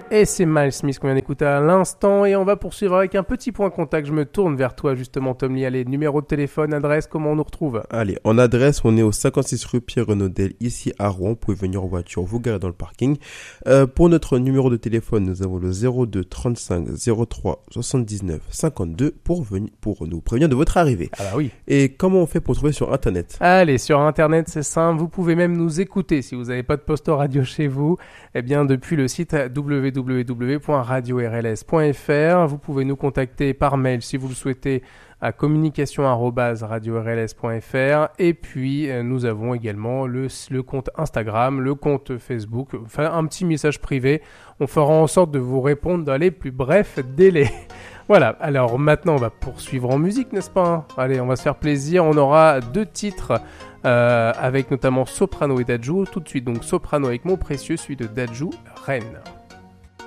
Et c'est Miles Smith qu'on vient d'écouter à l'instant et on va poursuivre avec un petit point contact. Je me tourne vers toi justement Tom Lee. Allez, numéro de téléphone, adresse, comment on nous retrouve? Allez, en adresse, on est au 56 rue Pierre-Renaudel, ici à Rouen. Vous pouvez venir en voiture, vous garer dans le parking. Pour notre numéro de téléphone, nous avons le 02 35 03 79 52 pour nous prévenir de votre arrivée. Ah bah oui. Et comment on fait pour trouver sur Internet? Allez, sur Internet, c'est simple. Vous pouvez même nous écouter si vous n'avez pas de poste radio chez vous. Eh bien, depuis le site www.radiorls.fr. Vous pouvez nous contacter par mail si vous le souhaitez à communication@radiorls.fr. Et puis, nous avons également le compte Instagram, le compte Facebook. Enfin, un petit message privé. On fera en sorte de vous répondre dans les plus brefs délais. Voilà, alors maintenant on va poursuivre en musique, n'est-ce pas? Allez, on va se faire plaisir, on aura 2 titres avec notamment Soprano et Dadju. Tout de suite donc Soprano avec Mon Précieux, suivi de Dadju, Reine.